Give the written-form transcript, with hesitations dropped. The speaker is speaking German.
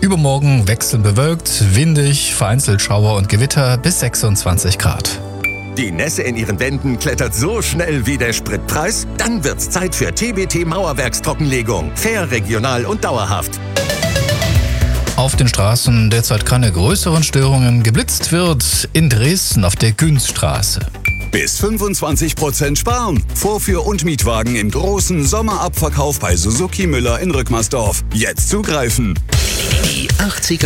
Übermorgen wechselnd bewölkt, windig, vereinzelt Schauer und Gewitter bis 26 Grad. Die Nässe in Ihren Wänden klettert so schnell wie der Spritpreis? Dann wird's Zeit für TBT Mauerwerkstrockenlegung. Fair, regional und dauerhaft. Auf den Straßen derzeit keine größeren Störungen. Geblitzt wird in Dresden auf der Günzstraße. Bis 25% sparen. Vorführ- und Mietwagen im großen Sommerabverkauf bei Suzuki Müller in Rückmersdorf. Jetzt zugreifen. Die 80er